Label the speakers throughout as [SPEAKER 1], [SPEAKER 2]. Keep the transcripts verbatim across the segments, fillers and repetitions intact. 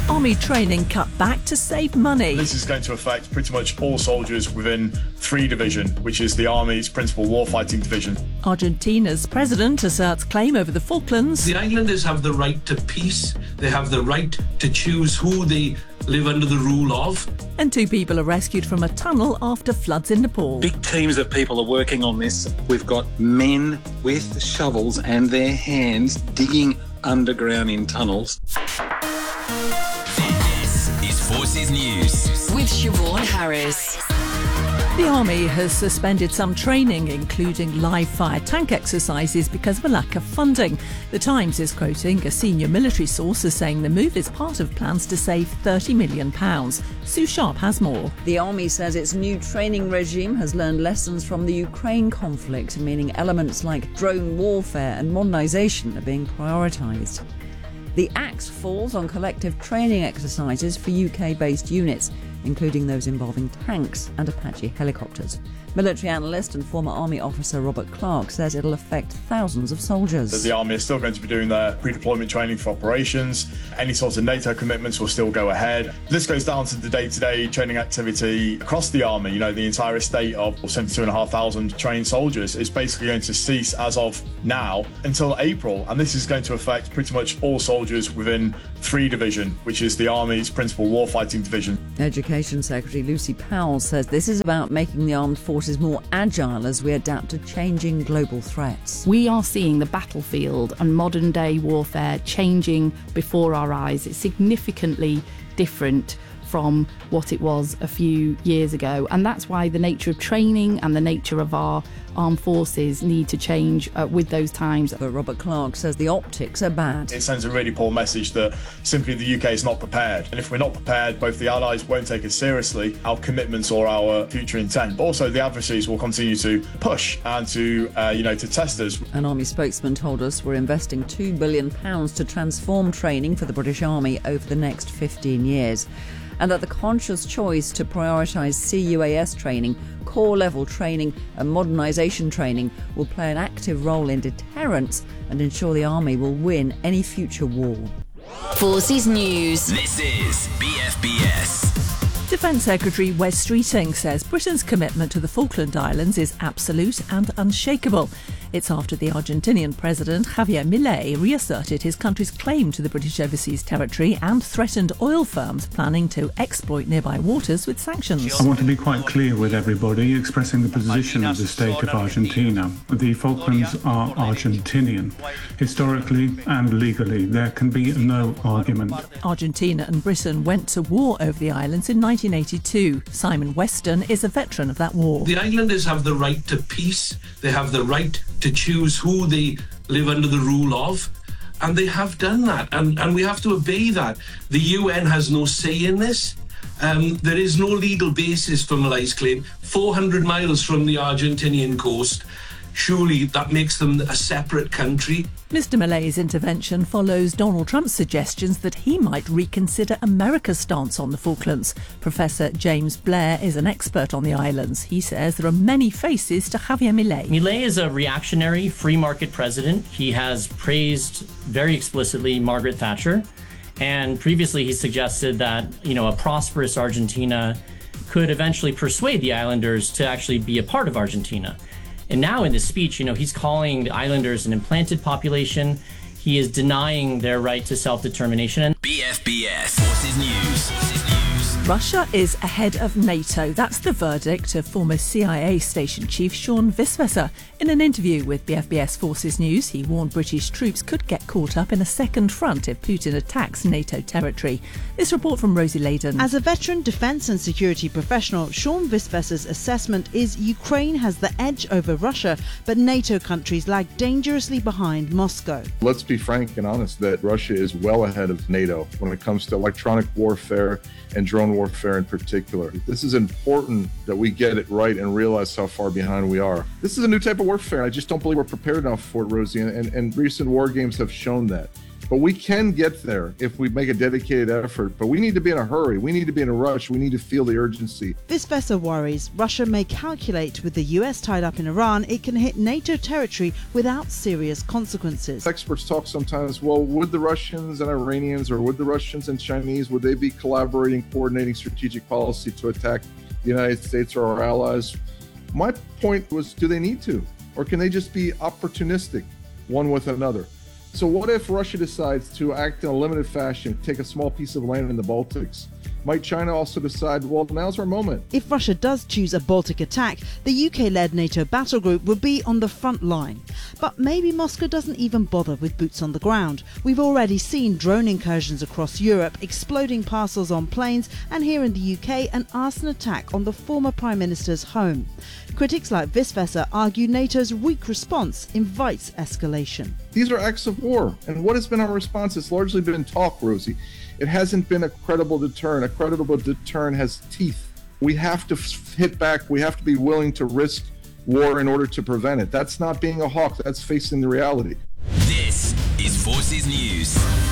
[SPEAKER 1] Army training cut back to save money.
[SPEAKER 2] This is going to affect pretty much all soldiers within three Division, which is the Army's principal warfighting division.
[SPEAKER 1] Argentina's president asserts claim over the Falklands.
[SPEAKER 3] The islanders have the right to peace. They have the right to choose who they live under the rule of.
[SPEAKER 1] And two people are rescued from a tunnel after floods in Nepal.
[SPEAKER 4] Big teams of people are working on this. We've got men with shovels and their hands digging underground in tunnels.
[SPEAKER 5] This is Forces News
[SPEAKER 6] with Siobhan Harris.
[SPEAKER 1] The Army has suspended some training, including live fire tank exercises, because of a lack of funding. The Times is quoting a senior military source as saying the move is part of plans to save thirty million pounds. Sue Sharp has more.
[SPEAKER 7] The Army says its new training regime has learned lessons from the Ukraine conflict, meaning elements like drone warfare and modernisation are being prioritised. The axe falls on collective training exercises for U K-based units, including those involving tanks and Apache helicopters. Military analyst and former Army officer Robert Clark says it'll affect thousands of soldiers.
[SPEAKER 2] The Army is still going to be doing their pre-deployment training for operations. Any sort of NATO commitments will still go ahead. This goes down to the day-to-day training activity across the Army. You know, the entire estate of seventy-two thousand five hundred trained soldiers is basically going to cease as of now until April. And this is going to affect pretty much all soldiers within three Division, which is the Army's principal warfighting division.
[SPEAKER 7] Education Secretary Lucy Powell says this is about making the armed forces more agile as we adapt to changing global threats.
[SPEAKER 8] We are seeing the battlefield and modern day warfare changing before our eyes. It's significantly different from what it was a few years ago, and that's why the nature of training and the nature of our armed forces need to change uh, with those times.
[SPEAKER 7] But Robert Clark says the optics are bad.
[SPEAKER 2] It sends a really poor message that simply the U K is not prepared, and if we're not prepared, both the Allies won't take us seriously, our commitments or our future intent, but also the adversaries will continue to push and to uh, you know to test us.
[SPEAKER 7] An Army spokesman told us we're investing two billion pounds to transform training for the British Army over the next fifteen years. And that the conscious choice to prioritise C U A S training, core-level training and modernisation training will play an active role in deterrence and ensure the Army will win any future war.
[SPEAKER 6] Forces News.
[SPEAKER 5] This is B F B S.
[SPEAKER 1] Defence Secretary Wes Streeting says Britain's commitment to the Falkland Islands is absolute and unshakable. It's after the Argentinian President Javier Milei reasserted his country's claim to the British overseas territory and threatened oil firms planning to exploit nearby waters with sanctions.
[SPEAKER 9] I want to be quite clear with everybody, expressing the position of the state of Argentina. The Falklands are Argentinian. Historically and legally, there can be no argument.
[SPEAKER 1] Argentina and Britain went to war over the islands in nineteen eighty-two. Simon Weston is a veteran of that war.
[SPEAKER 3] The islanders have the right to peace. They have the right to choose who they live under the rule of, and they have done that, and, and we have to obey that. The U N has no say in this. Um, there is no legal basis for Malay's claim. four hundred miles from the Argentinian coast. Surely that makes them a separate country.
[SPEAKER 1] Mister Malay's intervention follows Donald Trump's suggestions that he might reconsider America's stance on the Falklands. Professor James Blair is an expert on the islands. He says there are many faces to Javier Milei.
[SPEAKER 10] Milei is a reactionary, free market president. He has praised very explicitly Margaret Thatcher. And previously he suggested that, you know, a prosperous Argentina could eventually persuade the islanders to actually be a part of Argentina. And now in this speech, you know, he's calling the islanders an implanted population. He is denying their right to self-determination.
[SPEAKER 5] B F B S Forces News. Forces News.
[SPEAKER 1] Russia is ahead of NATO. That's the verdict of former C I A station chief Sean Visvesser. In an interview with B F B S Forces News, he warned British troops could get caught up in a second front if Putin attacks NATO territory. This report from Rosie Layden.
[SPEAKER 11] As a veteran defence and security professional, Sean Visvesser's assessment is Ukraine has the edge over Russia, but NATO countries lag dangerously behind Moscow.
[SPEAKER 12] Let's be frank and honest that Russia is well ahead of NATO when it comes to electronic warfare and drone warfare in particular. This is important that we get it right and realize how far behind we are. This is a new type of warfare, and I just don't believe we're prepared enough for it, Rosie, and, and recent war games have shown that. But we can get there if we make a dedicated effort. But we need to be in a hurry. We need to be in a rush. We need to feel the urgency.
[SPEAKER 11] Visvesa worries Russia may calculate with the U S tied up in Iran, it can hit NATO territory without serious consequences.
[SPEAKER 12] Experts talk sometimes, well, would the Russians and Iranians, or would the Russians and Chinese, would they be collaborating, coordinating strategic policy to attack the United States or our allies? My point was, do they need to? Or can they just be opportunistic, one with another? So what if Russia decides to act in a limited fashion, take a small piece of land in the Baltics? Might China also decide, well, now's our moment?
[SPEAKER 11] If Russia does choose a Baltic attack, the U K-led NATO battle group will be on the front line. But maybe Moscow doesn't even bother with boots on the ground. We've already seen drone incursions across Europe, exploding parcels on planes, and here in the U K, an arson attack on the former Prime Minister's home. Critics like Visvesa argue NATO's weak response invites escalation.
[SPEAKER 12] These are acts of war. And what has been our response? It's largely been talk, Rosie. It hasn't been a credible deterrent. A credible deterrent has teeth. We have to hit back. We have to be willing to risk war in order to prevent it. That's not being a hawk. That's facing the reality.
[SPEAKER 5] This is Forces News.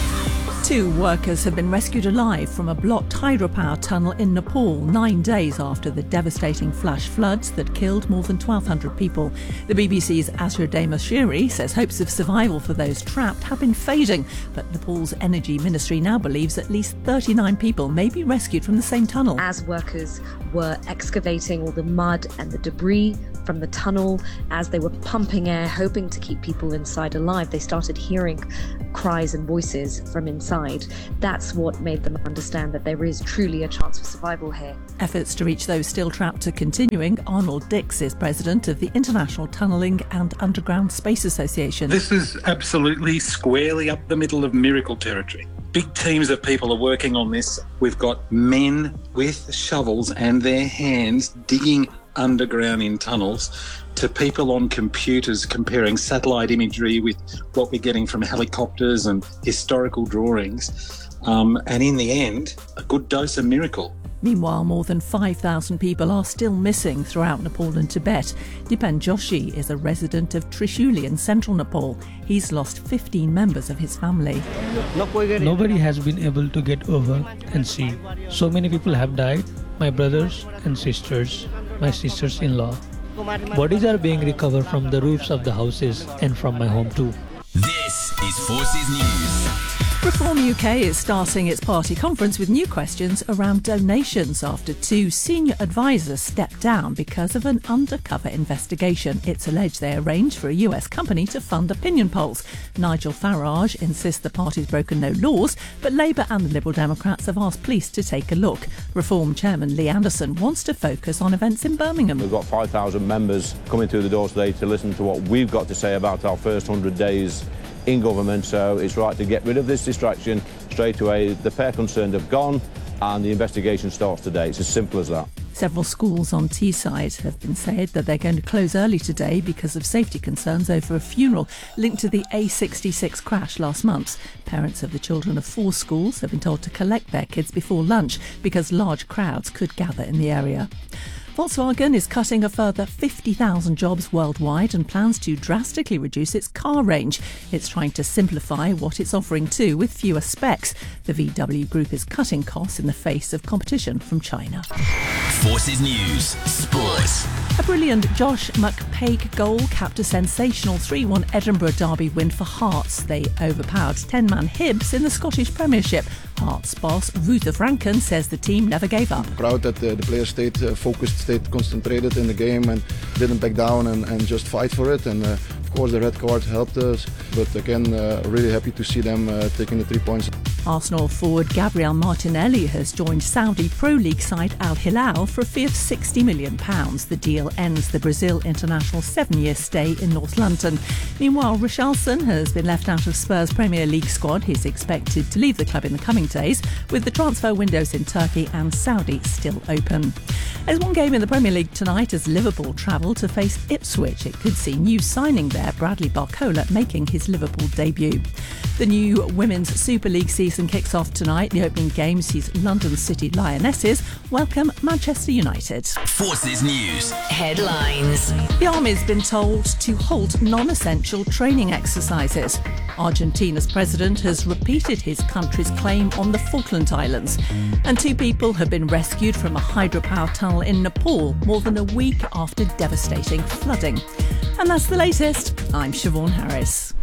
[SPEAKER 1] Two workers have been rescued alive from a blocked hydropower tunnel in Nepal nine days after the devastating flash floods that killed more than twelve hundred people. The B B C's Ashuddin Mashiri says hopes of survival for those trapped have been fading, but Nepal's energy ministry now believes at least thirty-nine people may be rescued from the same tunnel.
[SPEAKER 13] As workers were excavating all the mud and the debris from the tunnel, as they were pumping air, hoping to keep people inside alive, they started hearing cries and voices from inside. That's what made them understand that there is truly a chance for survival here.
[SPEAKER 1] Efforts to reach those still trapped are continuing. Arnold Dix is president of the International Tunnelling and Underground Space Association.
[SPEAKER 4] This is absolutely squarely up the middle of miracle territory. Big teams of people are working on this. We've got men with shovels and their hands digging underground in tunnels, to people on computers comparing satellite imagery with what we're getting from helicopters and historical drawings. Um, and in the end, a good dose of miracle.
[SPEAKER 1] Meanwhile, more than five thousand people are still missing throughout Nepal and Tibet. Dipen Joshi is a resident of Trishuli in central Nepal. He's lost fifteen members of his family.
[SPEAKER 14] Nobody has been able to get over and see. So many people have died, my brothers and sisters, my sisters-in-law. Bodies are being recovered from the roofs of the houses and from my home too.
[SPEAKER 5] This is Forces News.
[SPEAKER 1] Reform U K is starting its party conference with new questions around donations after two senior advisors stepped down because of an undercover investigation. It's alleged they arranged for a U S company to fund opinion polls. Nigel Farage insists the party's broken no laws, but Labour and the Liberal Democrats have asked police to take a look. Reform Chairman Lee Anderson wants to focus on events in Birmingham.
[SPEAKER 15] We've got five thousand members coming through the door today to listen to what we've got to say about our first one hundred days in government, so it's right to get rid of this distraction straight away. The pair concerned have gone and the investigation starts today. It's as simple as that.
[SPEAKER 1] Several schools on Teesside have been said that they're going to close early today because of safety concerns over a funeral linked to the A sixty-six crash last month. Parents of the children of four schools have been told to collect their kids before lunch because large crowds could gather in the area. Volkswagen is cutting a further fifty thousand jobs worldwide and plans to drastically reduce its car range. It's trying to simplify what it's offering too, with fewer specs. The V W Group is cutting costs in the face of competition from China.
[SPEAKER 5] Forces News Sports.
[SPEAKER 1] A brilliant Josh McPake goal capped a sensational three one Edinburgh derby win for Hearts. They overpowered ten-man Hibs in the Scottish Premiership. Hearts boss Ruud of Ranken says the team never gave up.
[SPEAKER 16] Proud that the, the players stayed uh, focused, stayed concentrated in the game and didn't back down and, and just fight for it. And uh, of course the red card helped us, but again uh, really happy to see them uh, taking the three points.
[SPEAKER 1] Arsenal forward Gabriel Martinelli has joined Saudi Pro League side Al Hilal for a fee of sixty million pounds. The deal ends the Brazil international seven-year stay in North London. Meanwhile, Richarlison has been left out of Spurs Premier League squad. He's expected to leave the club in the coming days, with the transfer windows in Turkey and Saudi still open. There's one game in the Premier League tonight as Liverpool travel to face Ipswich. It could see new signing there, Bradley Barcola making his Liverpool debut. The new Women's Super League season kicks off tonight. The opening game sees London City Lionesses welcome Manchester United.
[SPEAKER 5] Forces News
[SPEAKER 6] Headlines.
[SPEAKER 1] The Army's been told to halt non-essential training exercises. Argentina's president has repeated his country's claim on the Falkland Islands. And two people have been rescued from a hydropower tunnel in Nepal more than a week after devastating flooding. And that's the latest. I'm Siobhan Harris.